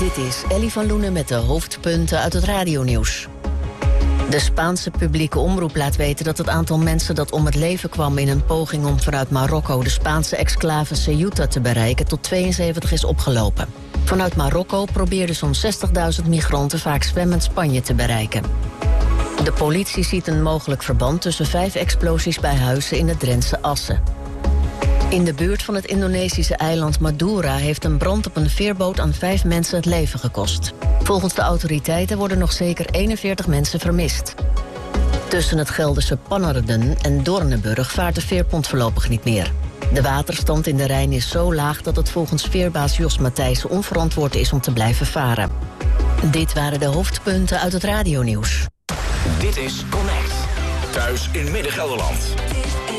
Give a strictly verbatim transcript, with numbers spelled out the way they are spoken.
Dit is Ellie van Loenen met de hoofdpunten uit het radionieuws. De Spaanse publieke omroep laat weten dat het aantal mensen dat om het leven kwam in een poging om vanuit Marokko de Spaanse exclave Ceuta te bereiken tot tweeënzeventig is opgelopen. Vanuit Marokko probeerden zo'n zestigduizend migranten vaak zwemmend Spanje te bereiken. De politie ziet een mogelijk verband tussen vijf explosies bij huizen in het Drentse Assen. In de buurt van het Indonesische eiland Madura heeft een brand op een veerboot aan vijf mensen het leven gekost. Volgens de autoriteiten worden nog zeker eenenveertig mensen vermist. Tussen het Gelderse Pannerden en Doornenburg vaart de veerpont voorlopig niet meer. De waterstand in de Rijn is zo laag dat het volgens veerbaas Jos Matthijssen onverantwoord is om te blijven varen. Dit waren de hoofdpunten uit het radionieuws. Dit is Connect. Thuis in Midden-Gelderland.